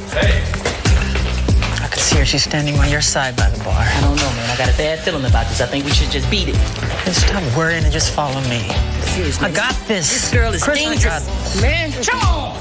Hey. I could see her. She's standing on your side by the bar. I don't know, man. I got a bad feeling about this. I think we should just beat it. Just stop worrying and just follow me. Seriously. I got this. This girl is Chris, dangerous. Man, come on.